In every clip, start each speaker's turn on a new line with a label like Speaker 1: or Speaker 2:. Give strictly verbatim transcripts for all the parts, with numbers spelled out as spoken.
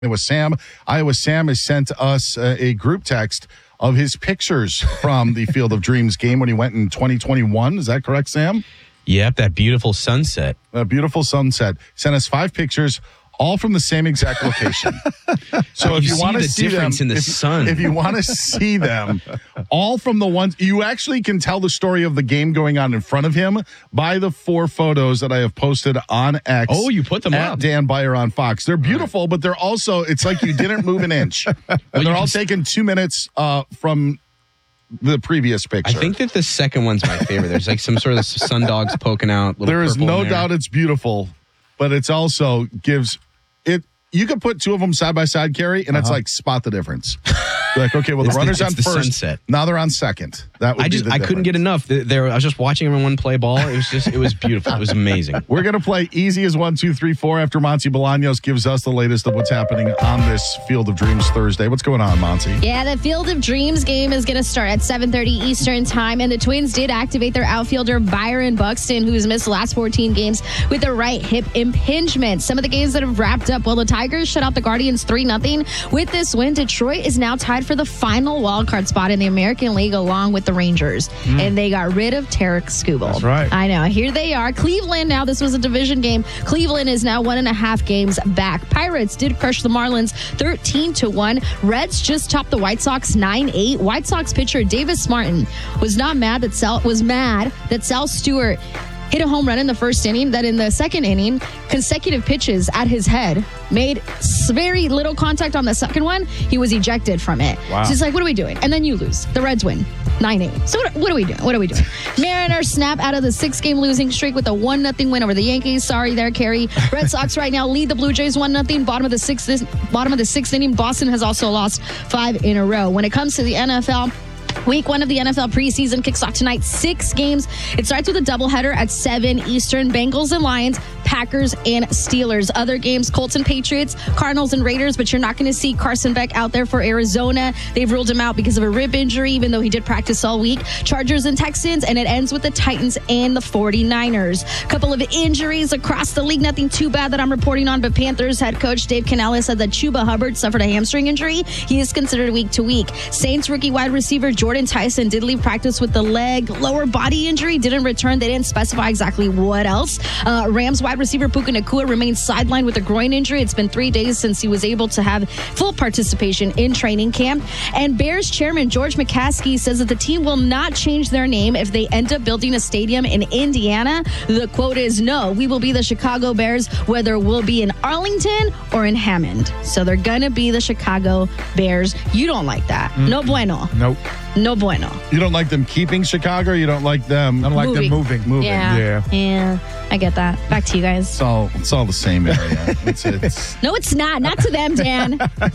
Speaker 1: Iowa Sam. Iowa Sam has sent us uh, a group text of his pictures from the Field of Dreams game when he went in twenty twenty-one. Is that correct, Sam?
Speaker 2: Yep, that beautiful sunset.
Speaker 1: A beautiful sunset. Sent us five pictures, all from the same exact location. So if
Speaker 2: you
Speaker 1: you
Speaker 2: see
Speaker 1: want to
Speaker 2: the
Speaker 1: see
Speaker 2: difference
Speaker 1: them,
Speaker 2: in the
Speaker 1: if,
Speaker 2: sun.
Speaker 1: if you want to see them, all from the ones you actually can tell the story of the game going on in front of him by the four photos that I have posted on X.
Speaker 2: Oh, you put them
Speaker 1: at
Speaker 2: up.
Speaker 1: Dan Beyer on Fox. They're beautiful, right. But they're also, it's like you didn't move an inch. And they're all taken two minutes uh, from the previous picture.
Speaker 2: I think that the second one's my favorite. There's like some sort of sun dogs poking out.
Speaker 1: There is no doubt it's beautiful, but it's also gives it. You could put two of them side by side, Carrie, and uh-huh. it's like spot the difference. You're like, okay, well, the runner's the, on
Speaker 2: the
Speaker 1: first.
Speaker 2: Sunset.
Speaker 1: Now they're on second. That would
Speaker 2: I just
Speaker 1: be the
Speaker 2: I
Speaker 1: difference.
Speaker 2: couldn't get enough. There, I was just watching everyone play ball. It was just it was beautiful. It was amazing.
Speaker 1: We're gonna play easy as one, two, three, four after Monty Bolaños gives us the latest of what's happening on this Field of Dreams Thursday. What's going on, Monty?
Speaker 3: Yeah, the Field of Dreams game is gonna start at seven thirty Eastern time, and the Twins did activate their outfielder Byron Buxton, who's missed the last fourteen games with a right hip impingement. Some of the games that have wrapped up, well, the Tigers shut out the Guardians three nothing. With this win, Detroit is now tied for the final wild card spot in the American League along with the Rangers. Mm. And they got rid of Tarek Skubal.
Speaker 1: That's right.
Speaker 3: I know. Here they are. Cleveland now. This was a division game. Cleveland is now one and a half games back. Pirates did crush the Marlins thirteen to one. Reds just topped the White Sox nine eight. White Sox pitcher Davis Martin was not mad that Sal was mad that Sal Stewart hit a home run in the first inning, that in the second inning, consecutive pitches at his head made very little contact on the second one. He was ejected from it. Wow. So he's like, what are we doing? And then you lose. The Reds win nine eight. So what, what are we doing? What are we doing? Mariners snap out of the six-game losing streak with a one nothing win over the Yankees. Sorry there, Carrie. Red Sox right now lead the Blue Jays one nothing. Bottom of the sixth, bottom of the sixth inning. Boston has also lost five in a row. When it comes to the N F L, Week one of the N F L preseason kicks off tonight. Six games. It starts with a doubleheader at seven Eastern. Bengals and Lions, Packers and Steelers. Other games, Colts and Patriots, Cardinals and Raiders, but you're not going to see Carson Beck out there for Arizona. They've ruled him out because of a rib injury, even though he did practice all week. Chargers and Texans, and it ends with the Titans and the forty-niners. A couple of injuries across the league. Nothing too bad that I'm reporting on, but Panthers head coach Dave Canales said that Chuba Hubbard suffered a hamstring injury. He is considered week to week. Saints rookie wide receiver Jordan Tyson did leave practice with the leg lower body injury, didn't return. They didn't specify exactly what else. Uh, Rams wide receiver Puka Nacua remains sidelined with a groin injury. It's been three days since he was able to have full participation in training camp. And Bears chairman George McCaskey says that the team will not change their name if they end up building a stadium in Indiana. The quote is, no, we will be the Chicago Bears, whether we'll be in Arlington or in Hammond. So they're going to be the Chicago Bears. You don't like that. Mm. No bueno.
Speaker 4: Nope.
Speaker 3: No bueno.
Speaker 1: You don't like them keeping Chicago, or you don't like them...
Speaker 4: I don't like moving. them moving. Moving,
Speaker 3: yeah.
Speaker 4: yeah.
Speaker 3: Yeah, I get that. Back to you guys.
Speaker 1: It's all, it's all the same area. It's, it's...
Speaker 3: No, it's not. Not to them, Dan.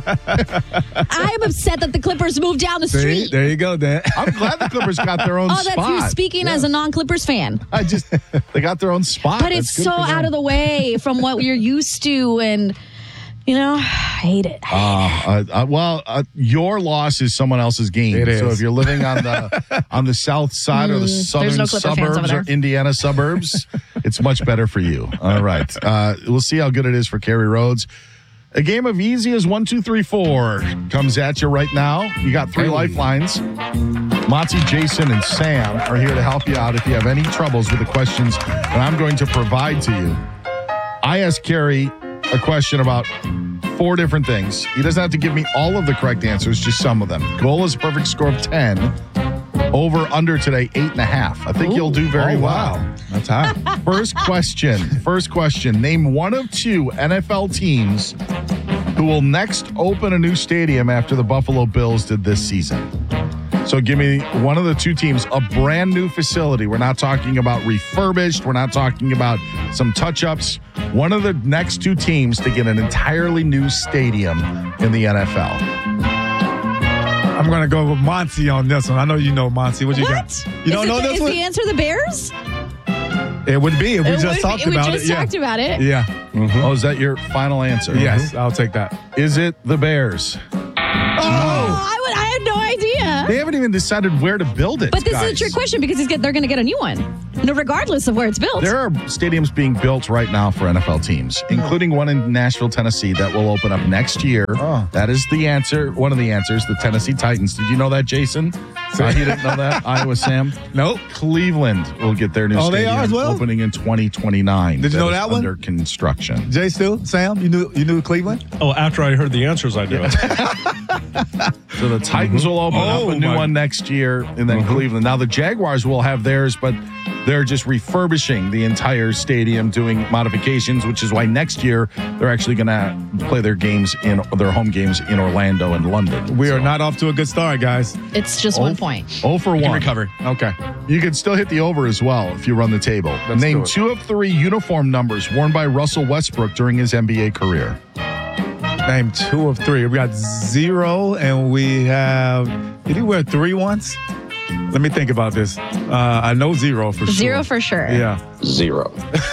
Speaker 3: I'm upset that the Clippers moved down the street.
Speaker 4: See? There you go, Dan.
Speaker 1: I'm glad the Clippers got their own
Speaker 3: oh,
Speaker 1: spot.
Speaker 3: Oh, that's you speaking yeah. as a non-Clippers fan.
Speaker 1: I just... They got their own spot.
Speaker 3: But it's so out of the way from what you're used to, and... You know, I hate it.
Speaker 1: Uh, uh, well, uh, your loss is someone else's gain.
Speaker 4: It is.
Speaker 1: So if you're living on the on the south side mm, or the southern
Speaker 3: no
Speaker 1: suburbs or Indiana suburbs, it's much better for you. All right. Uh, we'll see how good it is for Kerry Rhodes. A game of easy as one, two, three, four comes at you right now. You got three hey. lifelines. Monty, Jason, and Sam are here to help you out if you have any troubles with the questions that I'm going to provide to you. I asked Kerry a question about four different things. He doesn't have to give me all of the correct answers, just some of them. Goal is a perfect score of ten. Over, under today, eight and a half. I think Ooh, you'll do very
Speaker 4: oh,
Speaker 1: well.
Speaker 4: Wow. That's high.
Speaker 1: First question. First question. Name one of two N F L teams who will next open a new stadium after the Buffalo Bills did this season. So give me one of the two teams, a brand new facility. We're not talking about refurbished. We're not talking about some touch-ups. One of the next two teams to get an entirely new stadium in the N F L.
Speaker 4: I'm going to go with Monty on this one. I know you know Monty. What you
Speaker 3: what?
Speaker 4: got? You
Speaker 3: is
Speaker 4: don't know
Speaker 3: the,
Speaker 4: this
Speaker 3: is
Speaker 4: one?
Speaker 3: Is the answer the Bears?
Speaker 4: It would be if we
Speaker 3: it
Speaker 4: just talked
Speaker 3: be,
Speaker 4: about
Speaker 3: we just
Speaker 4: it.
Speaker 3: talked
Speaker 4: yeah.
Speaker 3: about it.
Speaker 4: Yeah.
Speaker 1: Mm-hmm. Oh, is that your final answer?
Speaker 4: Yes,
Speaker 1: mm-hmm.
Speaker 4: I'll take that.
Speaker 1: Is it the Bears?
Speaker 3: Oh, I would. I had no idea.
Speaker 1: They haven't even decided where to build it.
Speaker 3: But this
Speaker 1: guys.
Speaker 3: is a trick question because he's get, they're going to get a new one, no, regardless of where it's built.
Speaker 1: There are stadiums being built right now for N F L teams, including one in Nashville, Tennessee, that will open up next year.
Speaker 4: Oh.
Speaker 1: That is the answer. One of the answers, the Tennessee Titans. Did you know that, Jason? Uh, you didn't know that? Iowa Sam?
Speaker 4: Nope.
Speaker 1: Cleveland will get their new
Speaker 4: Oh, they
Speaker 1: stadium
Speaker 4: are as well?
Speaker 1: opening in twenty twenty-nine.
Speaker 4: Did you know
Speaker 1: is
Speaker 4: that one?
Speaker 1: Under construction.
Speaker 4: Jay Stu, Sam, you knew you knew Cleveland?
Speaker 5: Oh, after I heard the answers, I do.
Speaker 1: So the Titans will open
Speaker 4: Oh,
Speaker 1: up a new
Speaker 4: my-
Speaker 1: one next year, and then Cleveland. Now the Jaguars will have theirs, but they're just refurbishing the entire stadium, doing modifications, which is why next year they're actually going to play their games in their home games in Orlando and London.
Speaker 4: We are not off to a good start, guys.
Speaker 3: It's just one point.
Speaker 1: Oh for
Speaker 2: You can
Speaker 1: one.
Speaker 2: recover.
Speaker 4: Okay.
Speaker 1: You can still hit the over as well if you run the table.
Speaker 4: Let's
Speaker 1: Name
Speaker 4: do it.
Speaker 1: two of three uniform numbers worn by Russell Westbrook during his N B A career.
Speaker 4: Name two of three. We got zero, and we have. Did he wear three once? Let me think about this. Uh, I know zero for sure.
Speaker 3: Zero for sure.
Speaker 4: Yeah.
Speaker 2: Zero.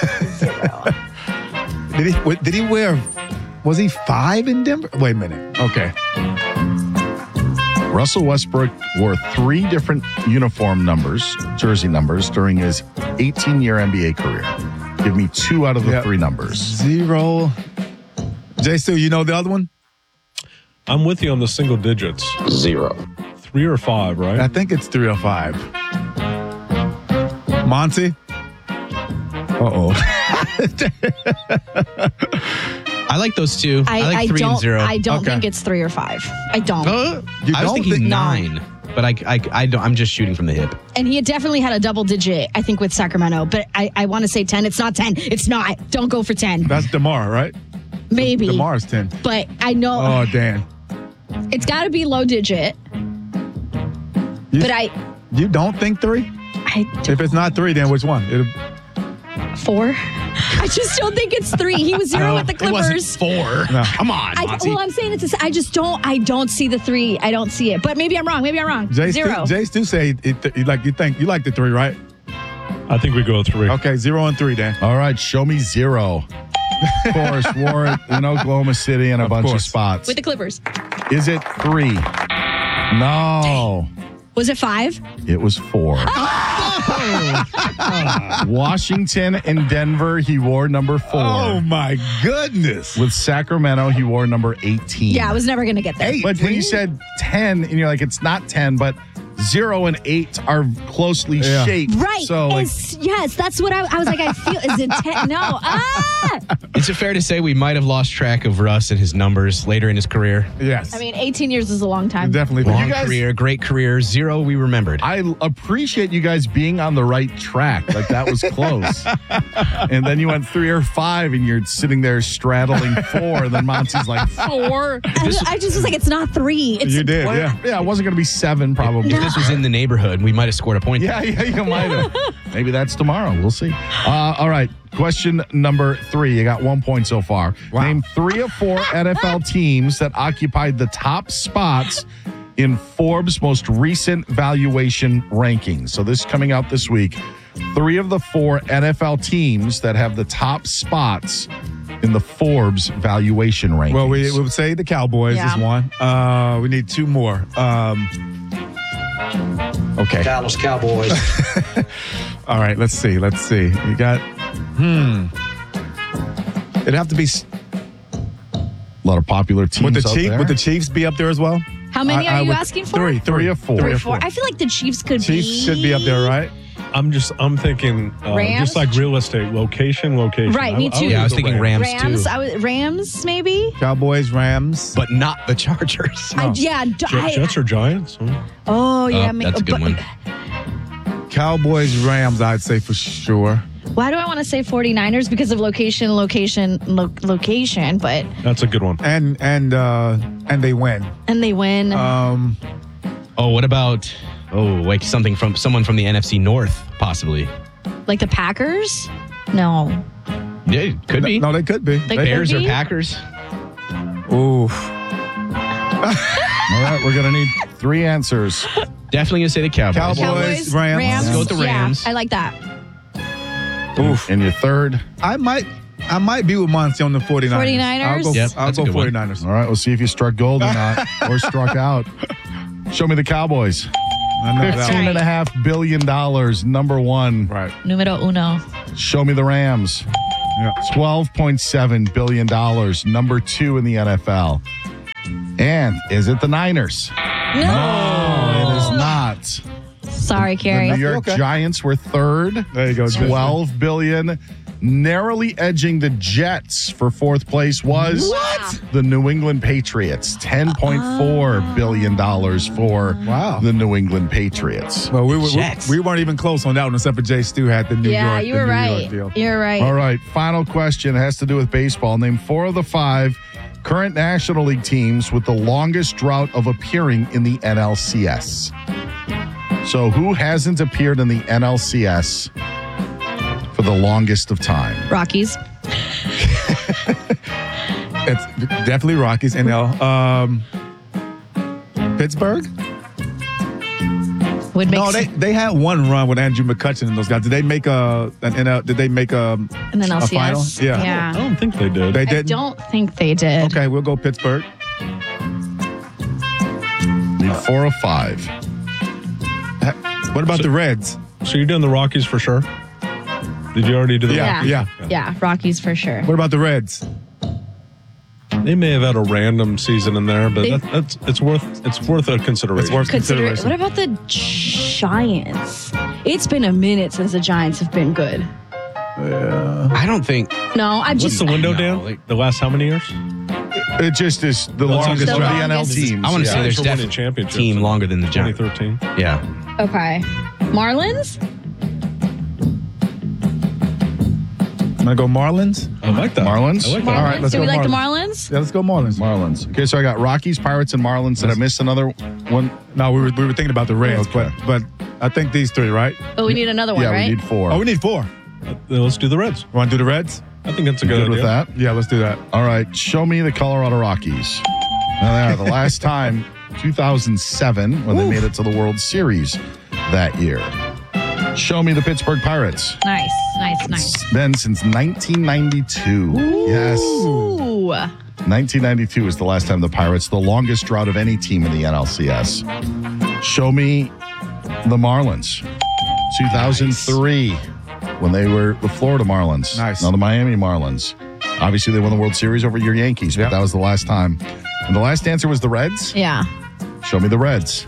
Speaker 4: Did he? what- Did he wear? Was he five in Denver? Wait a minute. Okay.
Speaker 1: Russell Westbrook wore three different uniform numbers, jersey numbers, during his eighteen-year N B A career. Give me two out of the
Speaker 4: Yep.
Speaker 1: three numbers.
Speaker 4: Zero. Jay Stu, you know the other one?
Speaker 5: I'm with you on the single digits.
Speaker 2: Zero.
Speaker 5: Three or five, right?
Speaker 4: I think it's three or five. Monty? Uh-oh.
Speaker 2: I like those two. I,
Speaker 3: I,
Speaker 2: like
Speaker 3: I
Speaker 2: three
Speaker 3: don't.
Speaker 2: and zero.
Speaker 3: I don't
Speaker 4: Okay.
Speaker 3: think it's three or five. I don't.
Speaker 2: Uh,
Speaker 4: You
Speaker 2: I was
Speaker 4: don't
Speaker 2: thinking
Speaker 4: think-
Speaker 2: nine, but I, I, I don't, I'm just shooting from the hip.
Speaker 3: And he had definitely had a double digit, I think, with Sacramento. But I, I want to say ten. It's not ten. It's not. Don't go for ten.
Speaker 4: That's DeMar, right?
Speaker 3: Maybe.
Speaker 4: DeMar's ten.
Speaker 3: But I know
Speaker 4: Oh, Dan.
Speaker 3: it's got to be low digit.
Speaker 4: You,
Speaker 3: But I,
Speaker 4: you don't think three?
Speaker 3: I
Speaker 4: If it's not three, then which one? It'll,
Speaker 3: four. I just don't think it's three. He was zero with the
Speaker 2: It wasn't
Speaker 3: Clippers.
Speaker 2: four.
Speaker 4: No.
Speaker 2: Come on,
Speaker 3: I,
Speaker 2: Monty.
Speaker 3: well, I'm saying it's. A, I just don't. I don't see the three. I don't see it. But maybe I'm wrong. Maybe I'm wrong.
Speaker 4: Jay
Speaker 3: Zero.
Speaker 4: Stu, Jay Stu say it, it, you like you think you like the three, right?
Speaker 5: I think we go three.
Speaker 4: Okay, zero and three, Dan.
Speaker 1: All right, show me zero. Of course, wore it in Oklahoma City and a
Speaker 4: Of
Speaker 1: bunch
Speaker 4: course.
Speaker 1: of spots.
Speaker 3: With the Clippers.
Speaker 1: Is it three? No.
Speaker 3: Was it five?
Speaker 1: It was four. Washington and Denver, he wore number four.
Speaker 4: Oh my goodness.
Speaker 1: With Sacramento, he wore number eighteen.
Speaker 3: Yeah, I was never going to get there.
Speaker 1: But when you said ten, and you're like, it's not ten, but zero and eight are closely
Speaker 4: Yeah.
Speaker 1: shaped.
Speaker 3: Right.
Speaker 1: So, like,
Speaker 3: It's- yes, that's what I, I was like. I feel. Is it ten? No. Ah.
Speaker 2: Is it fair to say we might have lost track of Russ and his numbers later in his career?
Speaker 4: Yes.
Speaker 3: I mean, eighteen years is a long time.
Speaker 4: definitely.
Speaker 2: Long
Speaker 1: guys-
Speaker 2: career, great career, zero we remembered.
Speaker 1: I appreciate you guys being on the right track. Like, that was close. And then you went three or five, and you're sitting there straddling four. And then Monty's like, four?
Speaker 3: I, I just was like, it's not three. It's
Speaker 4: You did,
Speaker 1: Well,
Speaker 4: yeah.
Speaker 1: yeah, it wasn't going to be seven, probably.
Speaker 2: If this was in the neighborhood, we might have scored a point.
Speaker 1: Yeah, yeah, you might have. Maybe that's tomorrow. We'll see. Uh, all right. Question number three. You got one point so far.
Speaker 4: Wow.
Speaker 1: Name three of four N F L teams that occupied the top spots in Forbes' most recent valuation rankings. So this is coming out this week. Three of the four N F L teams that have the top spots in the Forbes valuation rankings.
Speaker 4: Well, we, we would say the Cowboys
Speaker 3: Yeah.
Speaker 4: is one. Uh, we need two more. Um, okay.
Speaker 6: Dallas Cowboys.
Speaker 4: All right. Let's see. Let's see. You got. Hmm. It'd have to be s-
Speaker 1: a lot of popular teams
Speaker 4: would the
Speaker 1: out
Speaker 4: Chief
Speaker 1: there.
Speaker 4: Would the Chiefs be up there as well?
Speaker 3: How many
Speaker 4: I-
Speaker 3: are
Speaker 4: I
Speaker 3: you
Speaker 4: would-
Speaker 3: asking for?
Speaker 4: Three.
Speaker 1: Three of four.
Speaker 3: Three
Speaker 4: Three
Speaker 3: or
Speaker 4: or
Speaker 3: four.
Speaker 4: four.
Speaker 3: I feel like the Chiefs could
Speaker 4: Chiefs
Speaker 3: be.
Speaker 4: should be up there, right?
Speaker 5: I'm just, I'm thinking, uh,
Speaker 3: Rams?
Speaker 5: just like real estate, location, location.
Speaker 3: Right, me
Speaker 5: I- I
Speaker 3: too.
Speaker 5: would
Speaker 2: Yeah, I was
Speaker 5: go
Speaker 2: thinking
Speaker 5: Rams.
Speaker 2: Rams,
Speaker 3: Rams.
Speaker 2: too.
Speaker 3: I was, Rams, maybe.
Speaker 4: Cowboys, Rams.
Speaker 2: But not the Chargers.
Speaker 3: I, yeah. d-
Speaker 5: Jet-
Speaker 3: I-
Speaker 5: Jets or Giants? Hmm.
Speaker 3: oh yeah.
Speaker 2: Oh,
Speaker 3: ma-
Speaker 2: that's a good
Speaker 3: but-
Speaker 2: one.
Speaker 4: Cowboys, Rams, I'd say for sure.
Speaker 3: Why do I want to say 49ers? Because of location, location, lo- location. But
Speaker 5: That's a good one.
Speaker 4: And and uh and they win.
Speaker 3: and they win.
Speaker 4: Um
Speaker 2: Oh, what about oh, like something from someone from the N F C North, possibly?
Speaker 3: like the Packers. No.
Speaker 2: Yeah, it could be.
Speaker 4: no, they could be.
Speaker 3: They
Speaker 4: They-
Speaker 2: Bears
Speaker 3: could
Speaker 2: or
Speaker 3: be.
Speaker 2: Packers?
Speaker 4: Oof.
Speaker 1: All right, we're going to need three answers.
Speaker 2: Definitely gonna say the Cowboys.
Speaker 4: Cowboys.
Speaker 3: Cowboys,
Speaker 4: Rams.
Speaker 3: Rams.
Speaker 2: Let's go with the Rams.
Speaker 3: Yeah, I like that.
Speaker 4: Oof.
Speaker 1: And your third.
Speaker 4: I might I might be with Monty on the 49ers.
Speaker 3: 49ers?
Speaker 4: I'll go,
Speaker 2: Yep,
Speaker 4: I'll
Speaker 2: that's a
Speaker 4: go
Speaker 2: good one.
Speaker 4: 49ers.
Speaker 1: All right, we'll see if you struck gold or not, or struck out. Show me the Cowboys.
Speaker 4: I know that
Speaker 1: Fifteen
Speaker 4: one.
Speaker 1: and a half billion dollars, number one.
Speaker 4: Right.
Speaker 3: Numero uno.
Speaker 1: Show me the Rams.
Speaker 4: Yeah.
Speaker 1: twelve point seven billion dollars, number two in the N F L. And is it the Niners? No, it is not.
Speaker 3: Sorry, Carrie.
Speaker 1: The New York
Speaker 4: Okay.
Speaker 1: Giants were third.
Speaker 4: There you go.
Speaker 1: twelve billion dollars. Narrowly edging the Jets for fourth place was
Speaker 3: What?
Speaker 1: the New England Patriots. ten point four billion dollars for
Speaker 4: Wow.
Speaker 1: the New England Patriots.
Speaker 4: Well, we, were, we,
Speaker 2: Jets.
Speaker 4: we weren't even close on that one, except for Jay Stu had the New
Speaker 3: yeah,
Speaker 4: York.
Speaker 3: you
Speaker 4: the
Speaker 3: were
Speaker 4: New
Speaker 3: right.
Speaker 4: York deal.
Speaker 3: You're right.
Speaker 1: All right, final question. It has to do with baseball. Name four of the five current National League teams with the longest drought of appearing in the N L C S. So who hasn't appeared in the N L C S for the longest of time?
Speaker 3: Rockies.
Speaker 4: It's definitely Rockies. N L. Um, Pittsburgh?
Speaker 3: Would make
Speaker 4: No, they, they had one run with Andrew McCutcheon and those guys. Did they make a an N L? Did they make a,
Speaker 3: an N L C S.
Speaker 4: a final? Yeah.
Speaker 5: I
Speaker 3: Yeah.
Speaker 5: don't think they did.
Speaker 4: They
Speaker 3: I
Speaker 4: didn't.
Speaker 3: don't think they did.
Speaker 4: Okay, we'll go Pittsburgh.
Speaker 1: Need four of five.
Speaker 4: What about the Reds?
Speaker 5: So you're doing the Rockies for sure? Did you already do the
Speaker 4: Yeah,
Speaker 5: Rockies?
Speaker 4: yeah.
Speaker 3: Yeah, Rockies for sure.
Speaker 4: What about the Reds?
Speaker 5: They may have had a random season in there, but
Speaker 3: They-
Speaker 5: that, that's it's worth it's worth a consideration.
Speaker 4: It's worth
Speaker 3: Consider
Speaker 4: consideration.
Speaker 3: what about the Giants? It's been a minute since the Giants have been good.
Speaker 2: I don't think.
Speaker 3: No, I'm
Speaker 5: What's
Speaker 3: just
Speaker 5: the window,
Speaker 2: No,
Speaker 5: Dan?
Speaker 2: like-
Speaker 5: the last how many years?
Speaker 1: It just is the longest
Speaker 3: The
Speaker 1: of the N L
Speaker 3: longest.
Speaker 1: teams.
Speaker 2: I want to
Speaker 1: Yeah.
Speaker 2: say there's
Speaker 5: For winning
Speaker 2: definitely a
Speaker 5: championships.
Speaker 2: team longer than the Giants.
Speaker 5: twenty thirteen.
Speaker 2: Yeah.
Speaker 3: okay. Marlins?
Speaker 4: I'm gonna go Marlins.
Speaker 5: I like that.
Speaker 1: Marlins?
Speaker 5: I like
Speaker 3: Marlins?
Speaker 5: that.
Speaker 4: All right, let's
Speaker 3: Do
Speaker 4: go
Speaker 3: we like the
Speaker 4: Marlins.
Speaker 3: Marlins?
Speaker 4: Yeah, let's go Marlins.
Speaker 1: Marlins. Okay, so I got Rockies, Pirates, and Marlins. Did I miss another one?
Speaker 4: No, we were we were thinking about the Reds,
Speaker 1: Okay.
Speaker 4: but but I think these three, right?
Speaker 3: But we need another one,
Speaker 1: Yeah,
Speaker 3: right?
Speaker 1: we need four.
Speaker 4: Oh, we need four.
Speaker 5: Uh, Let's do the Reds.
Speaker 4: Want to do the Reds?
Speaker 5: I think that's a
Speaker 1: Good
Speaker 5: good,
Speaker 1: with
Speaker 5: idea.
Speaker 1: that?
Speaker 4: Yeah, let's do that.
Speaker 1: All right, show me the Colorado Rockies. Now they are the last time, two thousand seven, when they made it to the World Series that year. Show me the Pittsburgh Pirates.
Speaker 3: Nice, nice, nice.
Speaker 1: It's been since nineteen ninety-two. Yes.
Speaker 3: Ooh.
Speaker 1: nineteen ninety-two is the last time the Pirates, the longest drought of any team in the N L C S. Show me the Marlins. two thousand three, when they were the Florida Marlins.
Speaker 4: Nice.
Speaker 1: Now the Miami Marlins. Obviously, they won the World Series over your Yankees, but
Speaker 4: Yep.
Speaker 1: that was the last time. And the last answer was the Reds.
Speaker 3: Yeah.
Speaker 1: Show me the Reds.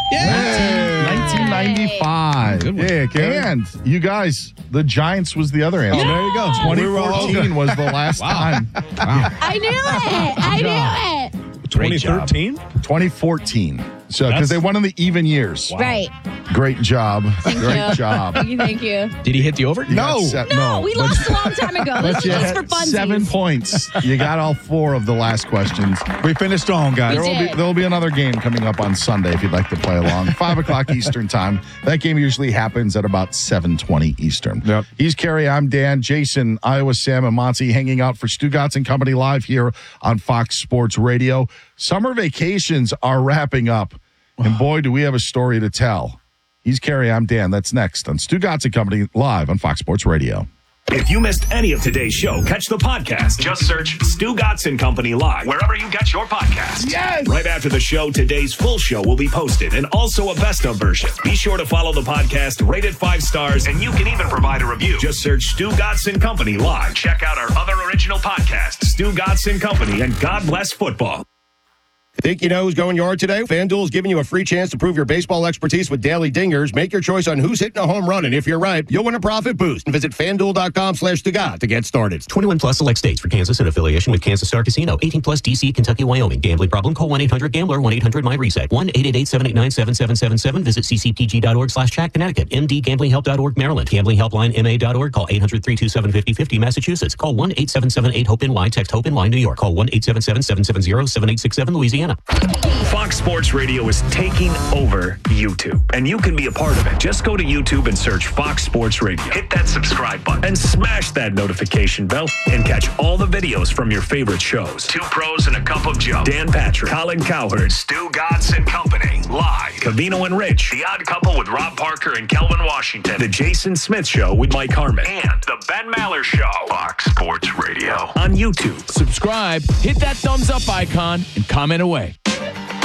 Speaker 1: nineteen ninety-five.
Speaker 2: Good one.
Speaker 4: Yeah, Karen.
Speaker 1: And you guys, the Giants was the other answer.
Speaker 4: Oh, there you go.
Speaker 1: twenty
Speaker 4: We were all
Speaker 1: fourteen was the last time.
Speaker 2: Wow.
Speaker 3: I knew it. I knew it.
Speaker 2: Great job.
Speaker 5: twenty thirteen?
Speaker 1: twenty fourteen. So, because
Speaker 5: That's-
Speaker 1: they won in the even years.
Speaker 3: Right.
Speaker 1: Great job.
Speaker 3: Thank
Speaker 1: Great
Speaker 3: you.
Speaker 1: job.
Speaker 3: Thank you. Thank you.
Speaker 2: Did he hit the over?
Speaker 1: You got
Speaker 4: No.
Speaker 1: se-
Speaker 3: No, we
Speaker 1: but-
Speaker 3: lost a long time ago. This
Speaker 1: But
Speaker 3: was
Speaker 1: you
Speaker 3: just
Speaker 1: had
Speaker 3: for funsies.
Speaker 1: seven points. You got all four of the last questions.
Speaker 4: We finished strong, guys.
Speaker 1: There will be
Speaker 3: did.
Speaker 1: there will be another game coming up on Sunday if you'd like to play along. Five o'clock Eastern time. That game usually happens at about seven twenty Eastern.
Speaker 4: Yep.
Speaker 1: He's Kerry. I'm Dan. Jason, Iowa Sam, and Monty hanging out for Stugatz and Company live here on Fox Sports Radio. Summer vacations are wrapping up, and boy, do we have a story to tell. He's Kerry. I'm Dan. That's next on Stugatz and Company live on Fox Sports Radio.
Speaker 6: If you missed any of today's show, catch the podcast. Just search Stu Gatz and Company Live wherever you get your podcasts.
Speaker 1: Yes!
Speaker 6: Right after the show, today's full show will be posted and also a best of version. Be sure to follow the podcast, rate it five stars, and you can even provide a review. Just search Stu Gatz and Company Live. Check out our other original podcasts, Stu Gatz and Company and God Bless Football.
Speaker 7: Think you know who's going yard today? FanDuel is giving you a free chance to prove your baseball expertise with daily dingers. Make your choice on who's hitting a home run, and if you're right, you'll win a profit boost. Visit FanDuel.com slash Stugat to get started.
Speaker 8: twenty-one plus select states for Kansas in affiliation with Kansas Star Casino. eighteen plus D C, Kentucky, Wyoming. Gambling problem? Call one eight hundred gambler, one eight hundred my reset. one eight eight eight, seven eight nine, seven seven seven seven. Visit ccpg.org slash chat Connecticut. m d gambling help dot org Maryland. Gambling helpline M A dot org. Call eight hundred, three two seven, five oh five oh Massachusetts. Call one eight seven seven eight hope N Y. Text HOPE-N Y New York. Call one eight seven seven, seven seven zero, seven eight six seven Louisiana.
Speaker 6: Fox Sports Radio is taking over YouTube, and you can be a part of it. Just go to YouTube and search Fox Sports Radio. Hit that subscribe button and smash that notification bell and catch all the videos from your favorite shows. Two Pros and a Cup of Joe. Dan Patrick, Colin Cowherd, Stu Gatz and Company. Live. Cavino and Rich. The Odd Couple with Rob Parker and Kelvin Washington. The Jason Smith Show with Mike Harmon. And The Ben Maller Show. Fox Sports Radio. On YouTube.
Speaker 9: Subscribe, hit that thumbs up icon, and comment away.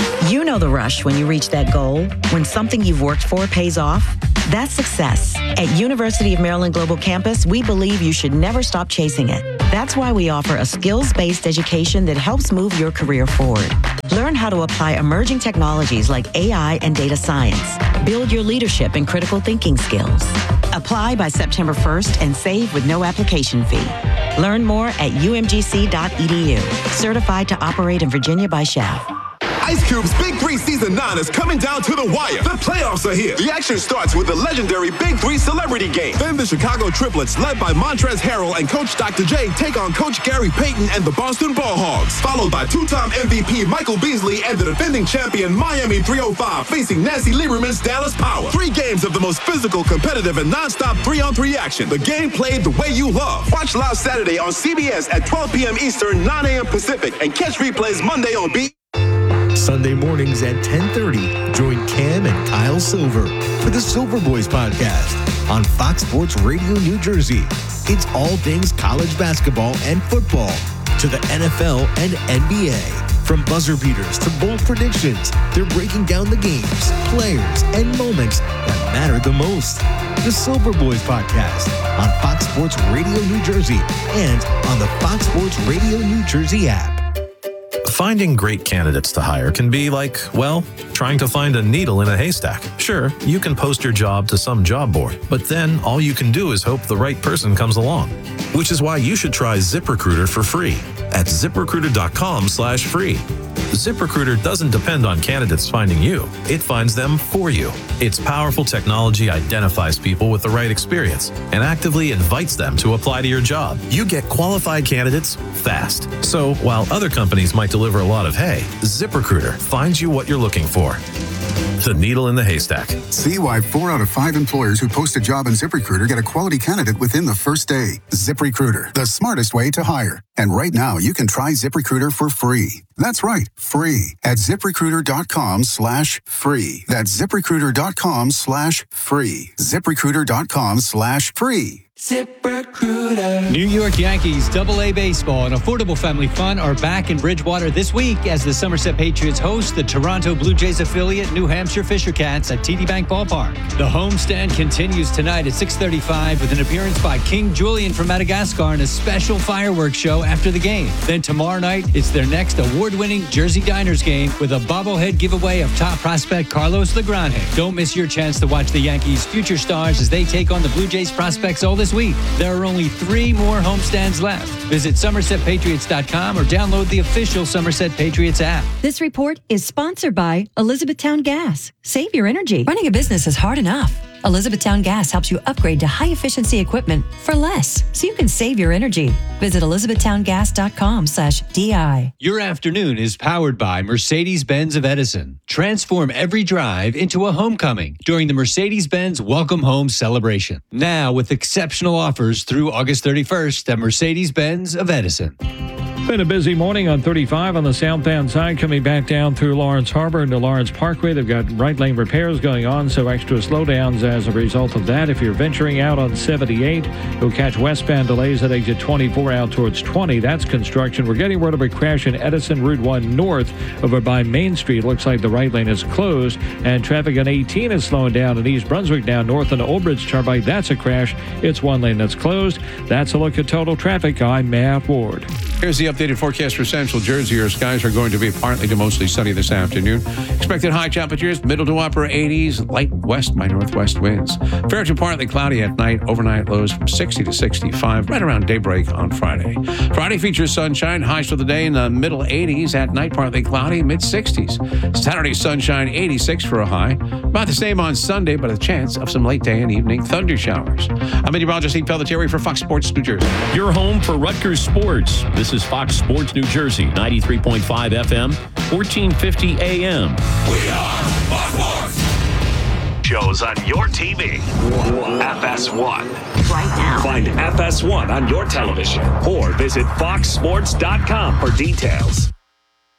Speaker 9: You know the rush when you reach that goal, when something you've worked for pays off. That's success. At University of Maryland Global Campus, we believe you should never stop chasing it. That's why we offer a skills-based education that helps move your career forward. Learn how to apply emerging technologies like A I and data science. Build your leadership and critical thinking skills. Apply by September first and save with no application fee. Learn more at u m g c dot e d u. Certified to operate in Virginia by S C H A F.
Speaker 10: Ice Cube's Big Three Season nine is coming down to the wire. The playoffs are here. The action starts with the legendary Big Three Celebrity Game. Then the Chicago Triplets, led by Montrezl Harrell and Coach Doctor J, take on Coach Gary Payton and the Boston Ball Hogs. Followed by two-time M V P Michael Beasley and the defending champion Miami three oh five facing Nancy Lieberman's Dallas Power. Three games of the most physical, competitive, and non-stop three-on-three action. The game played the way you love. Watch live Saturday on C B S at twelve p.m. Eastern, nine a.m. Pacific, and catch replays Monday on B.
Speaker 11: Sunday mornings at ten thirty, join Cam and Kyle Silver for the Silver Boys podcast on Fox Sports Radio New Jersey. It's all things college basketball and football to the N F L and N B A. From buzzer beaters to bold predictions, they're breaking down the games, players, and moments that matter the most. The Silver Boys podcast on Fox Sports Radio New Jersey and on the Fox Sports Radio New Jersey app.
Speaker 12: Finding great candidates to hire can be like, well, trying to find a needle in a haystack. Sure, you can post your job to some job board, but then all you can do is hope the right person comes along. Which is why you should try ZipRecruiter for free at ZipRecruiter.com slash free. ZipRecruiter doesn't depend on candidates finding you. It finds them for you. Its powerful technology identifies people with the right experience and actively invites them to apply to your job. You get qualified candidates fast. So while other companies might deliver a lot of hay, ZipRecruiter finds you what you're looking for. The needle in the haystack.
Speaker 13: See why four out of five employers who post a job on ZipRecruiter get a quality candidate within the first day. ZipRecruiter, the smartest way to hire. And right now, you can try ZipRecruiter for free. That's right, free at ZipRecruiter.com slash free. That's ZipRecruiter.com slash free. ZipRecruiter.com slash free.
Speaker 14: ZipRecruiter. New York Yankees double A Baseball and Affordable Family Fun are back in Bridgewater this week as the Somerset Patriots host the Toronto Blue Jays affiliate New Hampshire Fisher Cats at T D Bank Ballpark. The homestand continues tonight at six thirty-five with an appearance by King Julian from Madagascar and a special fireworks show after the game. Then tomorrow night, it's their next award-winning Jersey Diners game with a bobblehead giveaway of top prospect Carlos Legrand. Don't miss your chance to watch the Yankees' future stars as they take on the Blue Jays prospects all this week. There are only three more homestands left. Visit Somerset Patriots dot com or download the official Somerset Patriots app.
Speaker 15: This report is sponsored by Elizabethtown Gas. Save your energy. Running a business is hard enough. Elizabethtown Gas helps you upgrade to high-efficiency equipment for less, so you can save your energy. Visit Elizabethtown Gas dot com slash D I.
Speaker 14: Your afternoon is powered by Mercedes-Benz of Edison. Transform every drive into a homecoming during the Mercedes-Benz Welcome Home celebration. Now with exceptional offers through August thirty-first at Mercedes-Benz of Edison.
Speaker 16: Been a busy morning on thirty-five on the southbound side coming back down through Lawrence Harbor into Lawrence Parkway. They've got right lane repairs going on, so extra slowdowns as a result of that. If you're venturing out on seventy-eight, you'll catch westbound delays at exit twenty-four out towards twenty. That's construction. We're getting word of a crash in Edison Route one north over by Main Street. Looks like the right lane is closed, and traffic on eighteen is slowing down in East Brunswick now north on Old Bridge Turnpike. That's a crash. It's one lane that's closed. That's a look at total traffic. I'm Matt Ward.
Speaker 17: Here's the updated forecast for Central Jersey. Our skies are going to be partly to mostly sunny this afternoon. Expected high temperatures, middle to upper eighties, light west by northwest winds. Fair to partly cloudy at night. Overnight lows from sixty to sixty-five, right around daybreak on Friday. Friday features sunshine, highs for the day in the middle eighties. At night, partly cloudy, mid sixties. Saturday, sunshine, eighty-six for a high. About the same on Sunday, but a chance of some late day and evening thunder showers. I'm meteorologist Steve Pelletieri for Fox Sports New Jersey.
Speaker 18: Your home for Rutgers sports. This is Fox Sports New Jersey, ninety-three point five F M, fourteen fifty A M.
Speaker 6: We are Fox Sports. Shows on your T V. F S one.
Speaker 9: Right now.
Speaker 6: Find F S one on your television or visit fox sports dot com for details.